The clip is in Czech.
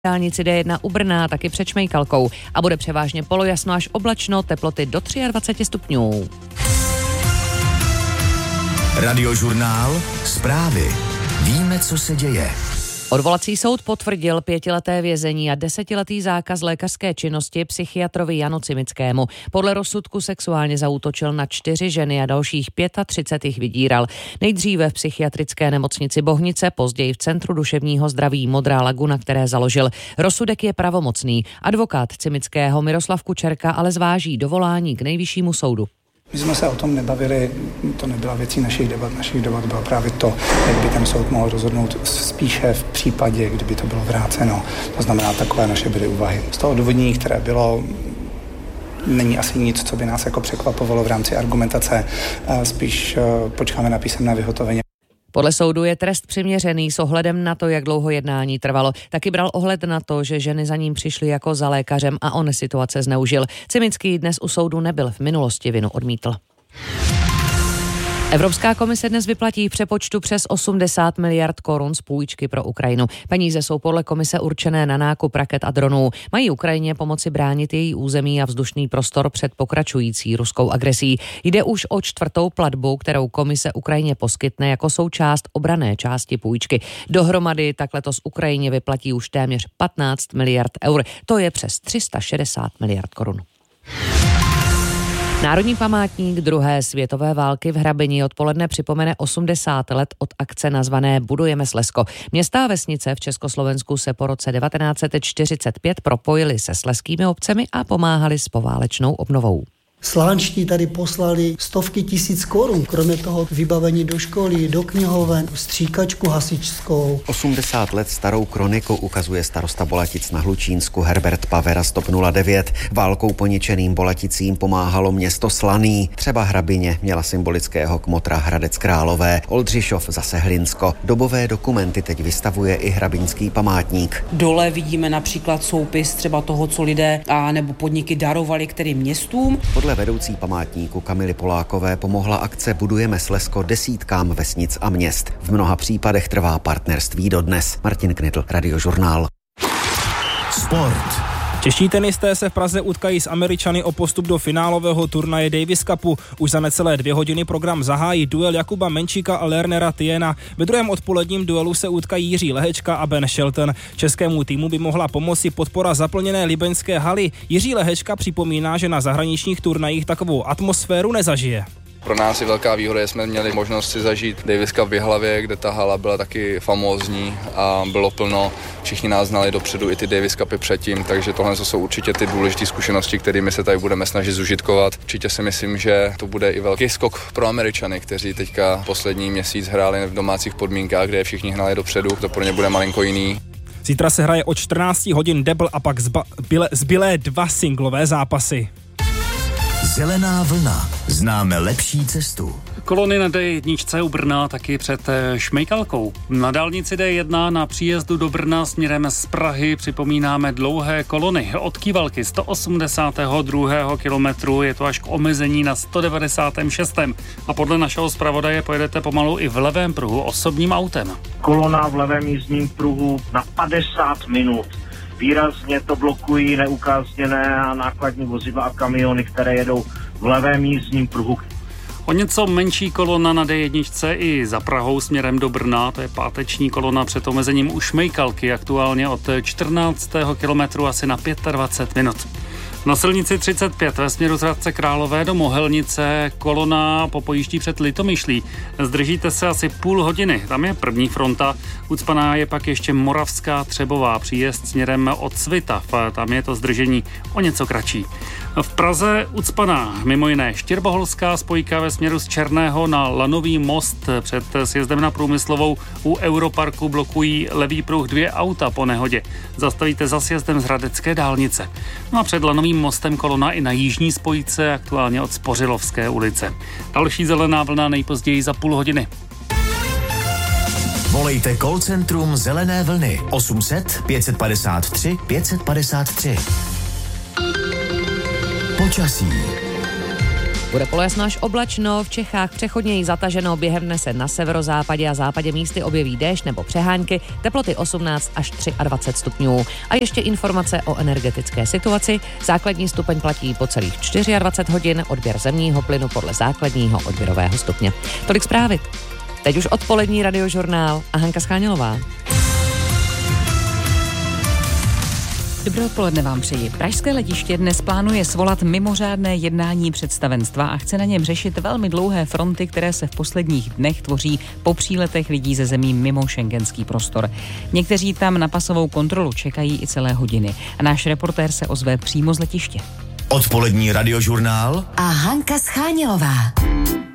Dálnici D1 u Brna, taky před Šmejkalkou. A bude převážně polojasno až oblačno, teploty do 23 stupňů. Radiožurnál, zprávy. Víme, co se děje. Odvolací soud potvrdil 5leté vězení a 10letý zákaz lékařské činnosti psychiatrovi Janu Cimickému. Podle rozsudku sexuálně zaútočil na 4 ženy a dalších 35 jich vydíral. Nejdříve v psychiatrické nemocnici Bohnice, později v Centru duševního zdraví Modrá laguna, které založil. Rozsudek je pravomocný. Advokát Cimického Miroslav Kučerka ale zváží dovolání k nejvyššímu soudu. My jsme se o tom nebavili, to nebyla věcí našich debat. Našich debat bylo právě to, jak by ten soud mohl rozhodnout spíše v případě, kdyby to bylo vráceno. To znamená, takové naše byly úvahy. Z toho odůvodnění, které bylo, není asi nic, co by nás jako překvapovalo v rámci argumentace. Spíš počkáme na písemné vyhotovení. Podle soudu je trest přiměřený s ohledem na to, jak dlouho jednání trvalo. Taky bral ohled na to, že ženy za ním přišly jako za lékařem a on situace zneužil. Cimický dnes u soudu nebyl, v minulosti vinu odmítl. Evropská komise dnes vyplatí v přepočtu přes 80 miliard korun z půjčky pro Ukrajinu. Peníze jsou podle komise určené na nákup raket a dronů. Mají Ukrajině pomoci bránit její území a vzdušný prostor před pokračující ruskou agresí. Jde už o 4. platbu, kterou komise Ukrajině poskytne jako součást obranné části půjčky. Dohromady tak letos Ukrajině vyplatí už téměř 15 miliard eur. To je přes 360 miliard korun. Národní památník druhé světové války v Hrabini odpoledne připomene 80 let od akce nazvané Budujeme Slezsko. Města a vesnice v Československu se po roce 1945 propojily se slezskými obcemi a pomáhali s poválečnou obnovou. Slánští tady poslali stovky tisíc korun, kromě toho vybavení do školy, do knihoven, stříkačku hasičskou. 80 let starou kroniku ukazuje starosta Bolatic na Hlučínsku Herbert Pavera z TOP 09. Válkou poničeným Bolaticím pomáhalo město Slaný. Třeba Hrabině měla symbolického kmotra Hradec Králové, Oldřišov zase Hlinsko. Dobové dokumenty teď vystavuje i Hrabinský památník. Dole vidíme například soupis třeba toho, co lidé a nebo podniky darovali kterým městům. Podle vedoucí památníku Kamily Polákové pomohla akce Budujeme Slezsko desítkám vesnic a měst. V mnoha případech trvá partnerství dodnes. Martin Knitl, Radiožurnál. Sport. Čeští tenisté se v Praze utkají s Američany o postup do finálového turnaje Davis Cupu. Už za necelé 2 hodiny program zahájí duel Jakuba Menčíka a Lernera Tiena. Ve druhém odpoledním duelu se utkají Jiří Lehečka a Ben Shelton. Českému týmu by mohla pomoci podpora zaplněné libeňské haly. Jiří Lehečka připomíná, že na zahraničních turnajích takovou atmosféru nezažije. Pro nás je velká výhoda, že jsme měli možnost si zažít Davis Cup v Jihlavě, kde ta hala byla taky famózní a bylo plno. Všichni nás znali dopředu i ty Davis Cupy předtím, takže tohle jsou určitě ty důležité zkušenosti, kterými se tady budeme snažit zužitkovat. Určitě si myslím, že to bude i velký skok pro Američany, kteří teďka poslední měsíc hráli v domácích podmínkách, kde všichni hnali dopředu. To pro ně bude malinko jiný. Zítra se hraje od 14 hodin debl a pak zbylé 2 singlové zápasy. Zelená vlna. Známe lepší cestu. Kolony na D1 u Brna taky před Šmejkalkou. Na dálnici D1 na příjezdu do Brna směrem z Prahy připomínáme dlouhé kolony. Od Kývalky 182. kilometru je to až k omezení na 196. A podle našeho zpravodaje pojedete pomalu i v levém pruhu osobním autem. Kolona v levém jízdním pruhu na 50 minut. Výrazně to blokují neukázněné a nákladní vozidla a kamiony, které jedou v levém jízdním pruhu. O něco menší kolona na D1 i za Prahou směrem do Brna, to je páteční kolona před omezením u Šmejkalky, aktuálně od 14. kilometru asi na 25 minut. Na silnici 35 ve směru z Hradce Králové do Mohelnice kolona popojíždí před Litomyšlí. Zdržíte se asi půl hodiny, tam je první fronta. Ucpaná je pak ještě Moravská Třebová, příjezd směrem od Svitav, tam je to zdržení o něco kratší. V Praze ucpaná mimo jiné Štěrboholská spojka ve směru z Černého na Lanový most. Před sjezdem na Průmyslovou u Europarku blokují levý pruh 2 auta po nehodě. Zastavíte za sjezdem z Hradecké dálnice. No a před Lanovým mostem kolona i na jižní spojce, aktuálně od Spořilovské ulice. Další zelená vlna nejpozději za půl hodiny. Volejte call centrum Zelené vlny 800 553 553. Počasí. Bude polojasno až oblačno, v Čechách přechodněji zataženo, během dne se na severozápadě a západě místy objeví déšť nebo přehánky, teploty 18 až 23 stupňů. A ještě informace o energetické situaci. Základní stupeň platí po celých 24 hodin, odběr zemního plynu podle základního odběrového stupně. Tolik zprávy. Teď už odpolední radiožurnál a Hanka Schánělová. Dobré odpoledne vám přeji. Pražské letiště dnes plánuje svolat mimořádné jednání představenstva a chce na něm řešit velmi dlouhé fronty, které se v posledních dnech tvoří po příletech lidí ze zemí mimo šengenský prostor. Někteří tam na pasovou kontrolu čekají i celé hodiny. A náš reportér se ozve přímo z letiště. Odpolední radiožurnál a Hanka Schánělová.